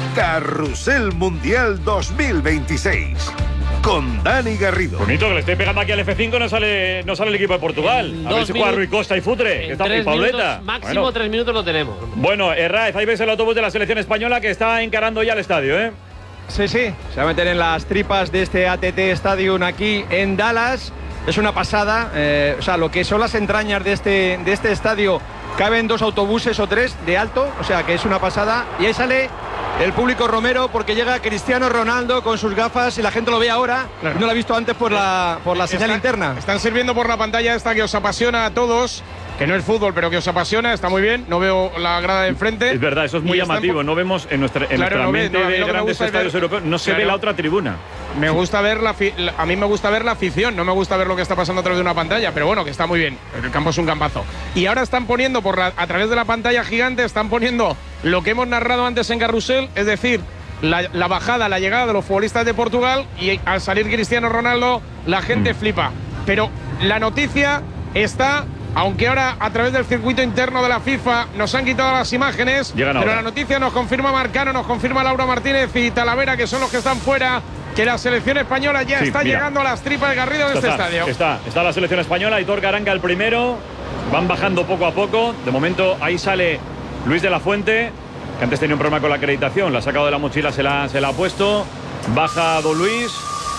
Carrusel Mundial 2026. Con Dani Garrido. Bonito que le estoy pegando aquí al F5, no sale el equipo de Portugal. A ver si juega Rui Costa y Futre, que está muy Pauleta. Máximo bueno. 3 minutos lo tenemos. Bueno, Herráez, ahí ves el autobús de la selección española que está encarando ya el estadio, ¿eh? Sí, se va a meter en las tripas de este ATT Stadium aquí en Dallas. Es una pasada, o sea, lo que son las entrañas de este estadio, caben 2 autobuses o 3 de alto, o sea que es una pasada. Y ahí sale el público romero porque llega Cristiano Ronaldo con sus gafas y la gente lo ve ahora, claro. No lo ha visto antes por la señal interna. Están sirviendo por la pantalla esta que os apasiona a todos, que no es fútbol, pero que os apasiona, está muy bien. No veo la grada de enfrente. Es verdad, eso es muy llamativo. No vemos en nuestra mente de grandes estadios europeos, no se ve la otra tribuna. Me gusta ver a mí me gusta ver la afición, no me gusta ver lo que está pasando a través de una pantalla, pero bueno, que está muy bien. El campo es un campazo. Y ahora están poniendo a través de la pantalla gigante, están poniendo lo que hemos narrado antes en Carrusel, es decir, la bajada, la llegada de los futbolistas de Portugal, y al salir Cristiano Ronaldo, la gente flipa. Pero la noticia está, aunque ahora a través del circuito interno de la FIFA nos han quitado las imágenes, pero la noticia nos confirma Marcano, nos confirma Laura Martínez y Talavera, que son los que están fuera, que la selección española ya está llegando a las tripas de Garrido de este estadio. Está la selección española, Aitor Garanga el primero, van bajando poco a poco. De momento ahí sale Luis de la Fuente, que antes tenía un problema con la acreditación, la ha sacado de la mochila, se la ha puesto. Baja Don Luis,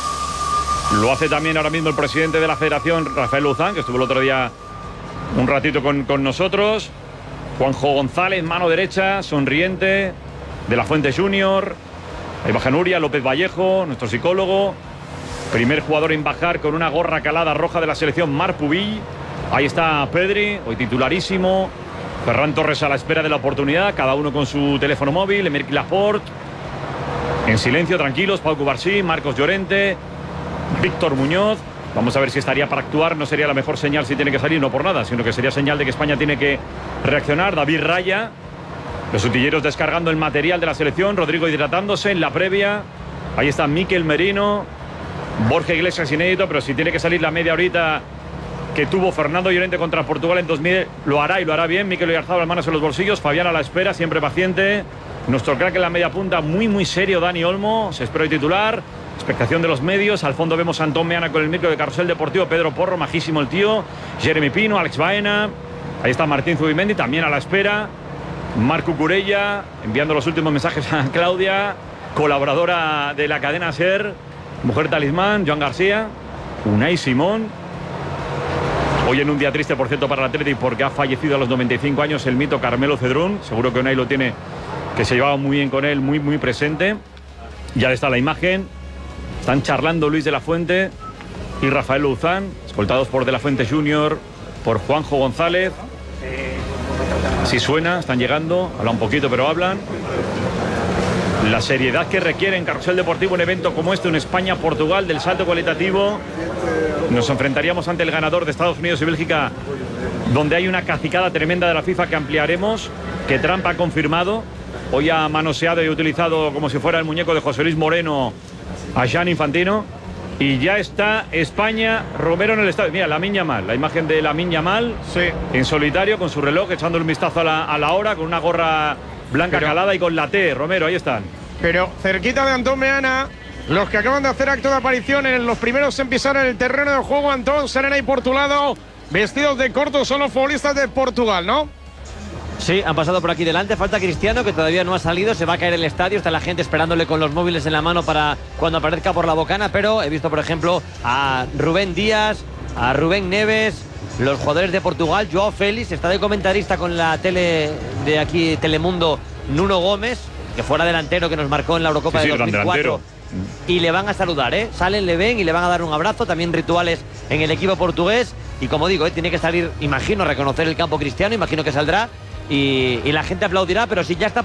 lo hace también ahora mismo el presidente de la federación, Rafael Luzán, que estuvo el otro día un ratito con nosotros. Juanjo González, mano derecha, sonriente, de la Fuente Junior. Ahí baja Nuria, López Vallejo, nuestro psicólogo. Primer jugador en bajar con una gorra calada roja de la selección, Marc Pubill. Ahí está Pedri, hoy titularísimo. Ferran Torres a la espera de la oportunidad, cada uno con su teléfono móvil. Emerick Laporte, en silencio, tranquilos. Pau Cubarsí, Marcos Llorente, Víctor Muñoz. Vamos a ver si estaría para actuar. No sería la mejor señal si tiene que salir, no por nada, sino que sería señal de que España tiene que reaccionar. David Raya, los utilleros descargando el material de la selección. Rodrigo hidratándose en la previa. Ahí está Mikel Merino, Borja Iglesias inédito, pero si tiene que salir la media horita que tuvo Fernando Llorente contra Portugal en 2000, lo hará y lo hará bien. Mikel Oyarzabal, manos en los bolsillos. Fabián a la espera, siempre paciente. Nuestro crack en la media punta, muy serio, Dani Olmo. Se espera hoy titular. Expectación de los medios. Al fondo vemos a Antón Meana con el micro de Carrusel Deportivo. Pedro Porro, majísimo el tío. Jeremy Pino, Alex Baena. Ahí está Martín Zubimendi, también a la espera. Marco Curella, enviando los últimos mensajes a Claudia, colaboradora de la cadena SER. Mujer talismán, Joan García. Unai Simón. Hoy en un día triste, por cierto, para el Athletic, porque ha fallecido a los 95 años el mito Carmelo Cedrún. Seguro que Unai lo tiene, que se llevaba muy bien con él, muy presente. Ya está la imagen. Están charlando Luis de la Fuente y Rafael Luzán, escoltados por de la Fuente Junior, por Juanjo González. Si suena, están llegando, hablan un poquito, pero hablan. La seriedad que requiere en Carrusel Deportivo un evento como este, un España-Portugal del salto cualitativo. Nos enfrentaríamos ante el ganador de Estados Unidos y Bélgica, donde hay una cacicada tremenda de la FIFA que ampliaremos, que Trump ha confirmado. Hoy ha manoseado y utilizado como si fuera el muñeco de José Luis Moreno a Gianni Infantino. Y ya está España, Romero en el estadio. Mira, Lamine Yamal, la imagen de Lamine Yamal, en solitario, con su reloj, echando un vistazo a la hora, con una gorra blanca calada y con la T. Romero, ahí están. Pero cerquita de Antón Meana, los que acaban de hacer acto de aparición, en los primeros en pisar en el terreno de juego, Antón, Serena y Portulado, vestidos de corto, son los futbolistas de Portugal, ¿no? Sí, han pasado por aquí delante. Falta Cristiano, que todavía no ha salido. Se va a caer el estadio. Está la gente esperándole con los móviles en la mano para cuando aparezca por la bocana. Pero he visto, por ejemplo, a Rubén Díaz, a Rubén Neves, los jugadores de Portugal. Joao Félix está de comentarista con la tele de aquí, Telemundo, Nuno Gómez, que fuera delantero, que nos marcó en la Eurocopa de 2004. Y le van a saludar, ¿eh? Salen, le ven y le van a dar un abrazo. También rituales en el equipo portugués. Y como digo, tiene que salir, imagino, reconocer el campo Cristiano. Imagino que saldrá. Y la gente aplaudirá, pero si ya está